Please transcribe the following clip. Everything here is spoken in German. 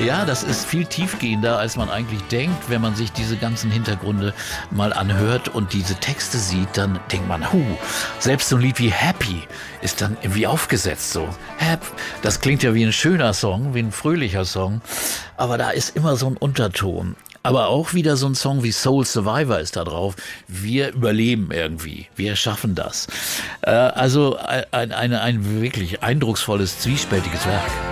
Ja, das ist viel tiefgehender, als man eigentlich denkt. Wenn man sich diese ganzen Hintergründe mal anhört und diese Texte sieht, dann denkt man, selbst so ein Lied wie Happy ist dann irgendwie aufgesetzt so. Das klingt ja wie ein schöner Song, wie ein fröhlicher Song, aber da ist immer so ein Unterton. Aber auch wieder so ein Song wie Soul Survivor ist da drauf. Wir überleben irgendwie. Wir schaffen das. Also ein wirklich eindrucksvolles, zwiespältiges Werk.